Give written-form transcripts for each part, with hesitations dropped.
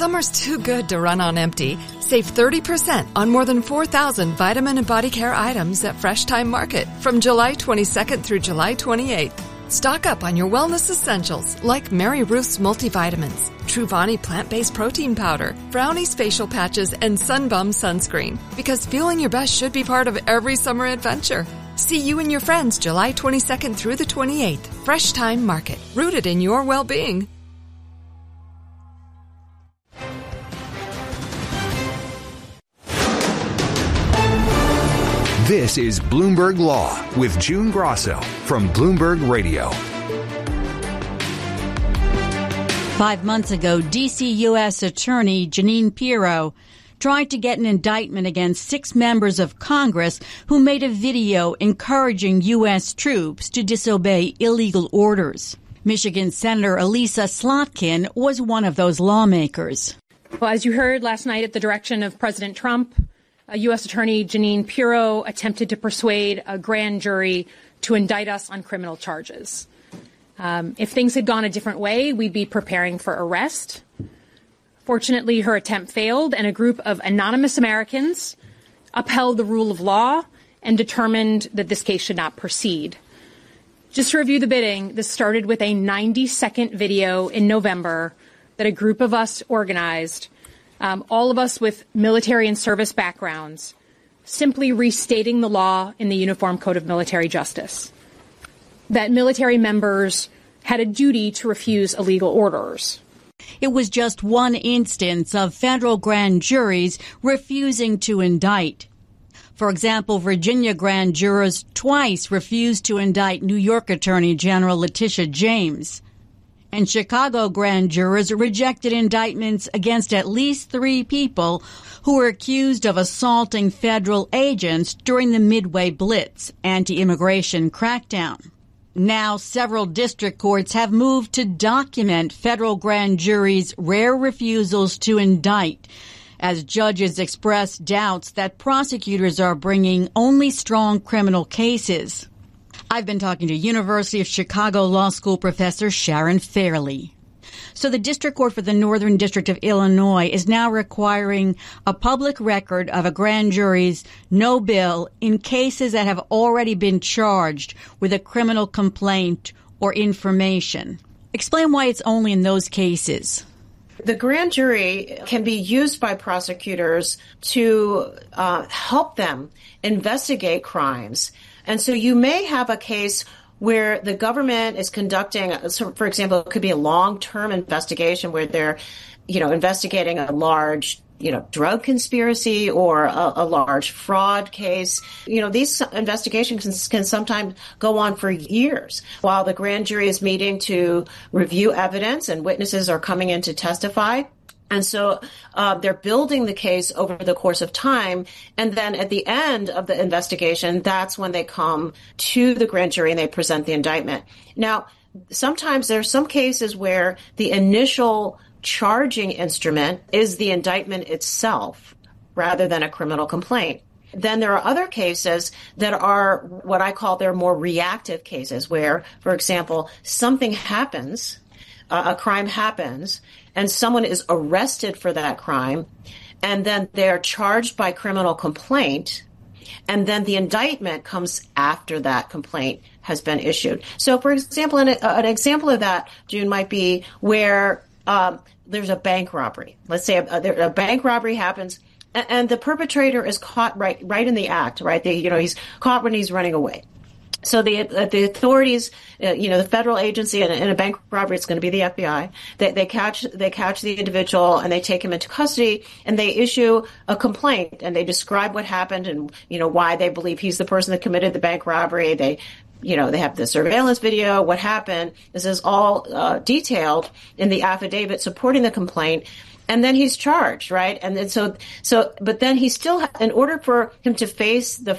Summer's too good to run on empty. Save 30% on more than 4,000 vitamin and body care items at Fresh Time Market from July 22nd through July 28th. Stock up on your wellness essentials like Mary Ruth's multivitamins, Truvani plant-based protein powder, Brownie's facial patches, and Sunbum sunscreen. Because feeling your best should be part of every summer adventure. See you and your friends July 22nd through the 28th. Fresh Time Market, rooted in your well-being. This is Bloomberg Law with June Grosso from Bloomberg Radio. 5 months ago, D.C. U.S. Attorney Jeanine Pirro tried to get an indictment against 6 members of Congress who made a video encouraging U.S. troops to disobey illegal orders. Michigan Senator Elisa Slotkin was one of those lawmakers. Well, as you heard last night at the direction of President Trump, U.S. Attorney Jeanine Pirro attempted to persuade a grand jury to indict us on criminal charges. If things had gone a different way, we'd be preparing for arrest. Fortunately, her attempt failed, and a group of anonymous Americans upheld the rule of law and determined that this case should not proceed. Just to review the bidding, this started with a 90-second video in November that a group of us organized, all of us with military and service backgrounds, simply restating the law in the Uniform Code of Military Justice, that military members had a duty to refuse illegal orders. It was just one instance of federal grand juries refusing to indict. For example, Virginia grand jurors twice refused to indict New York Attorney General Letitia James. And Chicago grand jurors rejected indictments against at least 3 people who were accused of assaulting federal agents during the Midway Blitz anti-immigration crackdown. Now, several district courts have moved to document federal grand juries' rare refusals to indict, as judges express doubts that prosecutors are bringing only strong criminal cases. I've been talking to University of Chicago Law School professor Sharon Fairley. So the District Court for the Northern District of Illinois is now requiring a public record of a grand jury's no bill in cases that have already been charged with a criminal complaint or information. Explain why it's only in those cases. The grand jury can be used by prosecutors to help them investigate crimes. And so you may have a case where the government is conducting, for example, it could be a long-term investigation where they're, investigating a large, drug conspiracy or a large fraud case. These investigations can sometimes go on for years while the grand jury is meeting to review evidence and witnesses are coming in to testify. And so they're building the case over the course of time. And then at the end of the investigation, that's when they come to the grand jury and they present the indictment. Now, sometimes there's some cases where the initial charging instrument is the indictment itself rather than a criminal complaint. Then there are other cases that are what I call they're more reactive cases where, for example, something happens, a crime happens, and someone is arrested for that crime, and then they're charged by criminal complaint, and then the indictment comes after that complaint has been issued. So, for example, an example of that, June, might be where there's a bank robbery. Let's say a bank robbery happens, and the perpetrator is caught right in the act, right? He's caught when he's running away. So the authorities, the federal agency in a bank robbery, it's going to be the FBI. They catch the individual and they take him into custody and they issue a complaint and they describe what happened and, why they believe he's the person that committed the bank robbery. They have the surveillance video, what happened. This is all detailed in the affidavit supporting the complaint. And then he's charged, right? And then but then he still, in order for him to face the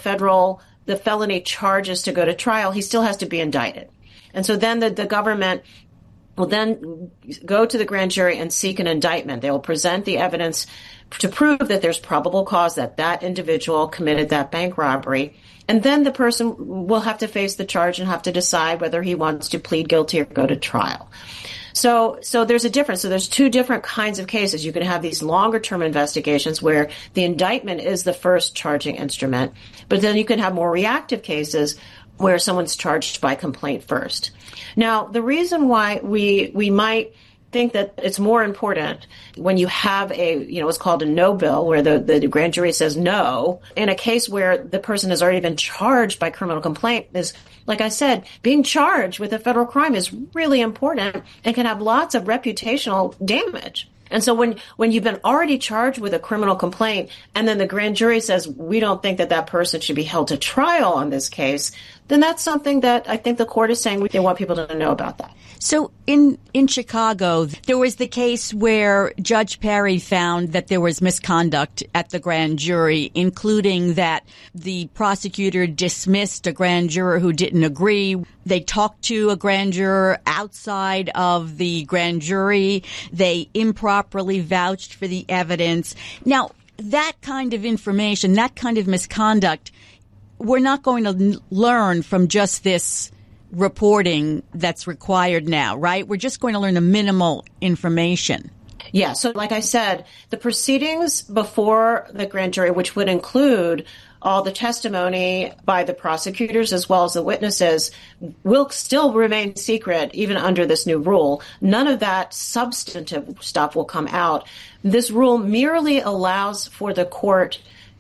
felony charges to go to trial, he still has to be indicted. And so then the government will then go to the grand jury and seek an indictment. They will present the evidence to prove that there's probable cause that individual committed that bank robbery. And then the person will have to face the charge and have to decide whether he wants to plead guilty or go to trial. So there's a difference. So there's two different kinds of cases. You can have these longer term investigations where the indictment is the first charging instrument, but then you can have more reactive cases where someone's charged by complaint first. Now, the reason why we might think that it's more important when you have what's called a no bill, where the grand jury says no, in a case where the person has already been charged by criminal complaint, is, like I said, being charged with a federal crime is really important and can have lots of reputational damage. And so when you've been already charged with a criminal complaint and then the grand jury says, we don't think that person should be held to trial on this case, then that's something that I think the court is saying they want people to know about that. So in Chicago, there was the case where Judge Perry found that there was misconduct at the grand jury, including that the prosecutor dismissed a grand juror who didn't agree. They talked to a grand juror outside of the grand jury. They improperly vouched for the evidence. Now, that kind of information, that kind of misconduct, we're not going to learn from just this reporting that's required now, right? We're just going to learn the minimal information. Yeah. So like I said, the proceedings before the grand jury, which would include all the testimony by the prosecutors as well as the witnesses, will still remain secret even under this new rule. None of that substantive stuff will come out. This rule merely allows for the court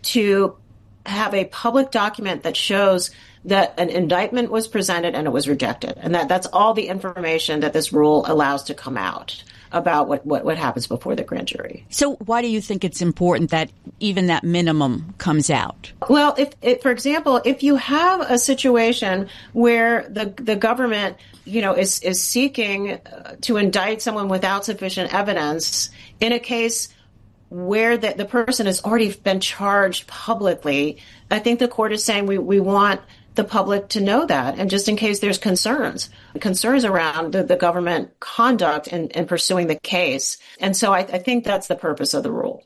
to have a public document that shows that an indictment was presented and it was rejected. And that's all the information that this rule allows to come out about what happens before the grand jury. So why do you think it's important that even that minimum comes out? Well, if for example, if you have a situation where the government, is seeking to indict someone without sufficient evidence in a case where the person has already been charged publicly, I think the court is saying we want the public to know that. And just in case there's concerns around the government conduct in pursuing the case. And so I think that's the purpose of the rule.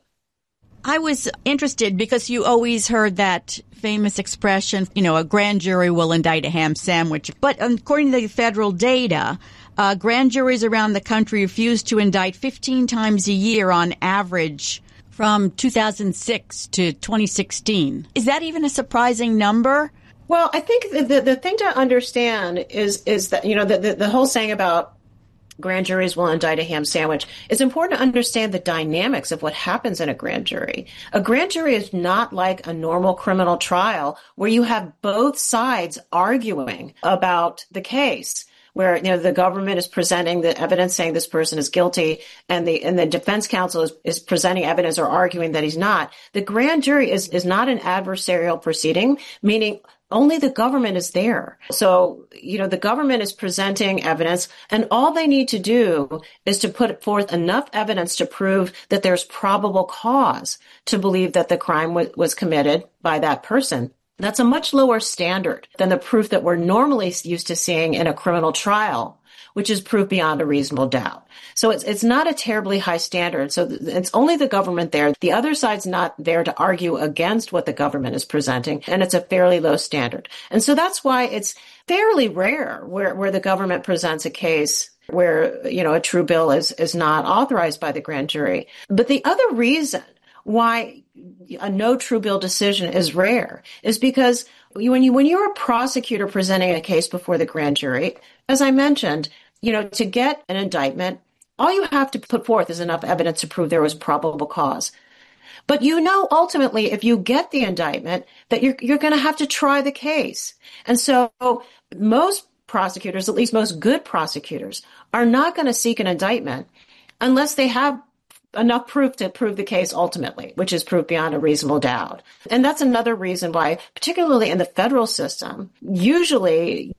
I was interested because you always heard that famous expression, a grand jury will indict a ham sandwich. But according to the federal data, grand juries around the country refuse to indict 15 times a year on average from 2006 to 2016. Is that even a surprising number? Well, I think the thing to understand is that, the whole saying about grand juries will indict a ham sandwich, it's important to understand the dynamics of what happens in a grand jury. A grand jury is not like a normal criminal trial where you have both sides arguing about the case, where the government is presenting the evidence saying this person is guilty and the defense counsel is presenting evidence or arguing that he's not. The grand jury is not an adversarial proceeding, meaning only the government is there. So, the government is presenting evidence, and all they need to do is to put forth enough evidence to prove that there's probable cause to believe that the crime was committed by that person. That's a much lower standard than the proof that we're normally used to seeing in a criminal trial, which is proof beyond a reasonable doubt. So it's not a terribly high standard. So it's only the government there. The other side's not there to argue against what the government is presenting, and it's a fairly low standard. And so that's why it's fairly rare where the government presents a case where, a true bill is not authorized by the grand jury. But the other reason why a no true bill decision is rare is because when you're a prosecutor presenting a case before the grand jury, as I mentioned, to get an indictment, all you have to put forth is enough evidence to prove there was probable cause. But ultimately, if you get the indictment, that you're going to have to try the case. And so most prosecutors, at least most good prosecutors, are not going to seek an indictment unless they have enough proof to prove the case ultimately, which is proof beyond a reasonable doubt. And that's another reason why, particularly in the federal system, usually,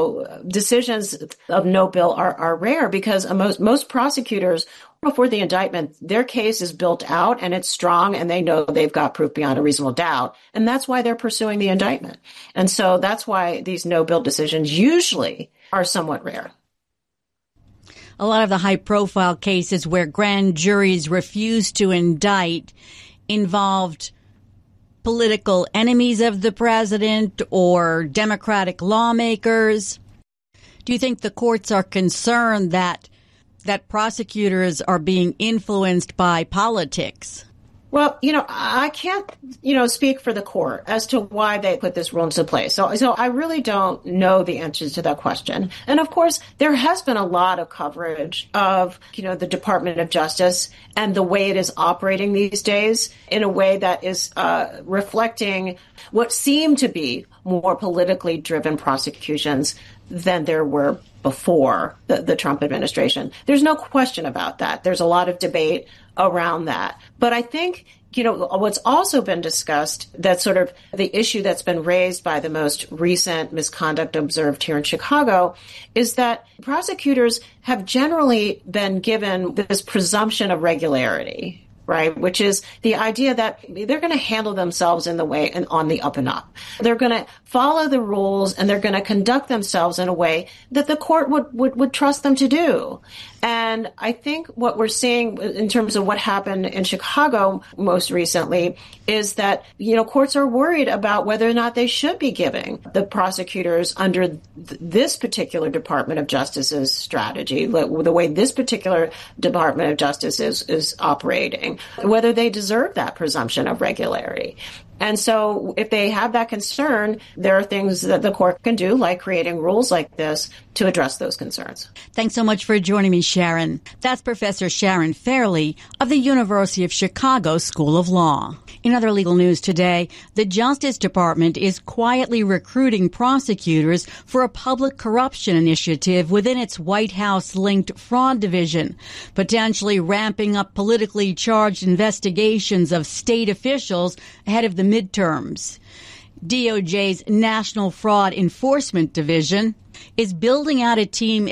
decisions of no bill are rare because most prosecutors, before the indictment, their case is built out and it's strong and they know they've got proof beyond a reasonable doubt. And that's why they're pursuing the indictment. And so that's why these no bill decisions usually are somewhat rare. A lot of the high-profile cases where grand juries refused to indict involved political enemies of the president or Democratic lawmakers. Do you think the courts are concerned that that prosecutors are being influenced by politics? Well, I can't, speak for the court as to why they put this rule into place. So I really don't know the answers to that question. And of course, there has been a lot of coverage of, the Department of Justice and the way it is operating these days in a way that is reflecting what seem to be more politically driven prosecutions than there were before the Trump administration. There's no question about that. There's a lot of debate around that. But I think, what's also been discussed, that sort of the issue that's been raised by the most recent misconduct observed here in Chicago, is that prosecutors have generally been given this presumption of regularity, right? Which is the idea that they're going to handle themselves in the way and on the up and up. They're going to follow the rules and they're going to conduct themselves in a way that the court would trust them to do. And I think what we're seeing in terms of what happened in Chicago most recently is that, courts are worried about whether or not they should be giving the prosecutors under this particular Department of Justice's strategy, the way this particular Department of Justice is operating, whether they deserve that presumption of regularity. And so if they have that concern, there are things that the court can do, like creating rules like this, to address those concerns. Thanks so much for joining me, Sharon. That's Professor Sharon Fairley of the University of Chicago School of Law. In other legal news today, the Justice Department is quietly recruiting prosecutors for a public corruption initiative within its White House-linked fraud division, potentially ramping up politically charged investigations of state officials ahead of the midterms. DOJ's National Fraud Enforcement Division is building out a team